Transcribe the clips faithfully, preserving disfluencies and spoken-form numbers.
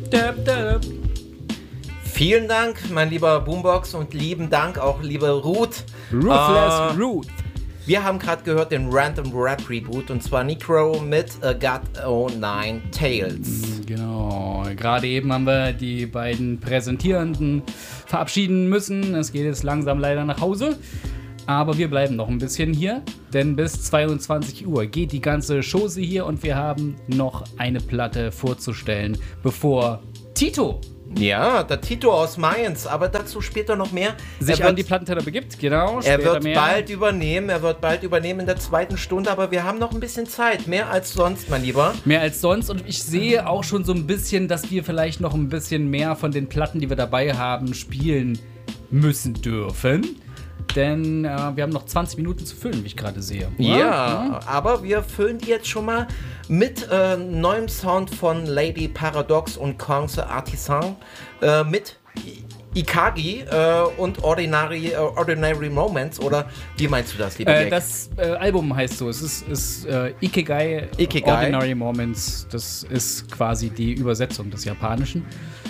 Döp, döp. Vielen Dank, mein lieber Boombox, und lieben Dank auch, liebe Ruth. Ruthless Äh, Ruth. Wir haben gerade gehört den Random Rap Reboot, und zwar Necro mit A God O' Nine Tails. Genau, gerade eben haben wir die beiden Präsentierenden verabschieden müssen. Es geht jetzt langsam leider nach Hause. Aber wir bleiben noch ein bisschen hier, denn bis zweiundzwanzig Uhr geht die ganze Chose hier und wir haben noch eine Platte vorzustellen, bevor Tito Ja, der Tito aus Mainz, aber dazu später noch mehr. sich Er an die wird, Plattenteller begibt. Genau, er später wird mehr. bald übernehmen, er wird bald übernehmen in der zweiten Stunde, aber wir haben noch ein bisschen Zeit, mehr als sonst, mein Lieber. Mehr als sonst, und ich sehe auch schon so ein bisschen, dass wir vielleicht noch ein bisschen mehr von den Platten, die wir dabei haben, spielen müssen dürfen. Denn äh, wir haben noch zwanzig Minuten zu füllen, wie ich gerade sehe. Ja, Ja. aber wir füllen die jetzt schon mal mit äh, neuem Sound von Lady Paradox und Kong the Artisan, äh, mit I- Ikagi äh, und Ordinary, äh, Ordinary Moments, oder wie meinst du das, lieber Äh, Jack? das äh, Album heißt so, es ist, ist äh, Ikigai, Ikigai. Ordinary Moments. Das ist quasi die Übersetzung des Japanischen.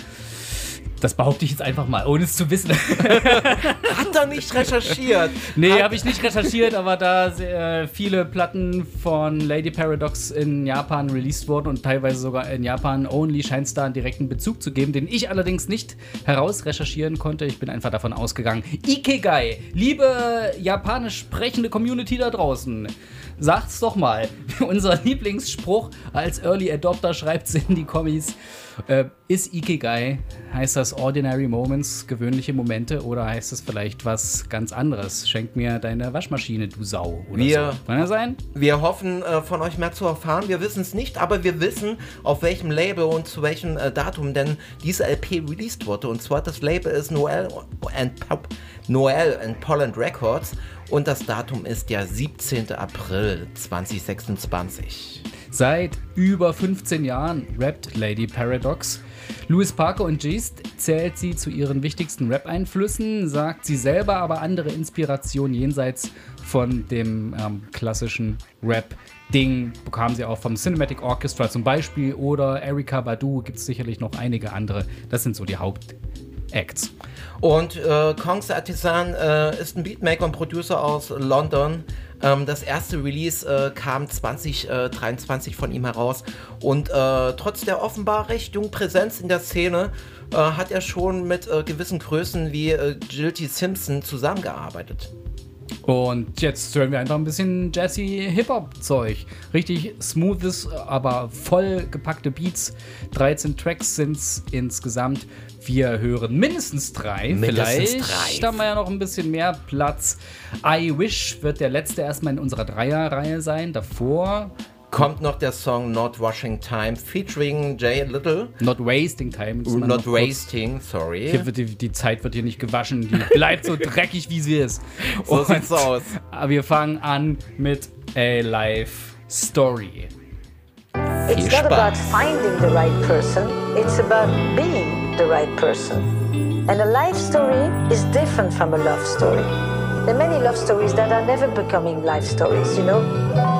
Das behaupte ich jetzt einfach mal, ohne es zu wissen. Hat er nicht recherchiert? Nee, Hat- habe ich nicht recherchiert, aber da sehr viele Platten von Lady Paradox in Japan released wurden und teilweise sogar in Japan only, scheint es da einen direkten Bezug zu geben, den ich allerdings nicht herausrecherchieren konnte. Ich bin einfach davon ausgegangen. Ikigai, liebe japanisch sprechende Community da draußen, sagt's doch mal. Unser Lieblingsspruch als Early Adopter, schreibt's in die Kommis. Äh, ist Ikigai, heißt das Ordinary Moments, gewöhnliche Momente, oder heißt es vielleicht was ganz anderes? Schenk mir deine Waschmaschine, du Sau, oder Wir- so. Kann das sein? Wir hoffen, äh, von euch mehr zu erfahren. Wir wissen es nicht, aber wir wissen, auf welchem Label und zu welchem äh, Datum denn diese L P released wurde. Und zwar das Label ist Noel and, Pop, Noel and Poland Records und das Datum ist der siebzehnten April zweitausendsechsundzwanzig. Seit über fünfzehn Jahren rappt Lady Paradox. Louis Parker und Geest zählt sie zu ihren wichtigsten Rap-Einflüssen, sagt sie selber, aber andere Inspirationen jenseits von dem ähm, klassischen Rap-Ding bekam sie auch vom Cinematic Orchestra zum Beispiel, oder Erykah Badu, gibt es sicherlich noch einige andere. Das sind so die Hauptacts. Und äh, Kong the Artisan äh, ist ein Beatmaker und Producer aus London. Ähm, das erste Release äh, kam zwanzig dreiundzwanzig von ihm heraus. Und äh, trotz der offenbar recht jungen Präsenz in der Szene äh, hat er schon mit äh, gewissen Größen wie äh, Jilty Simpson zusammengearbeitet. Und jetzt hören wir einfach ein bisschen Jazzy-Hip-Hop-Zeug. Richtig smoothes, aber voll gepackte Beats. dreizehn Tracks sind es insgesamt. Wir hören mindestens drei. Mindestens Vielleicht drei. Da haben wir ja noch ein bisschen mehr Platz. I Wish wird der letzte erstmal in unserer Dreier-Reihe sein. Davor Kommt noch der Song Not Washing Time featuring Jay Little. Not Wasting Time. Das ist mal Not noch kurz- Wasting, sorry. Hier wird die, die Zeit wird hier nicht gewaschen. Die bleibt so dreckig, wie sie ist. So Und- sieht's aus. Aber wir fangen an mit A Life Story. Viel It's not Spaß. about finding the right person, it's about being the right person. And a life story is different from a love story. There are many love stories that are never becoming life stories, you know?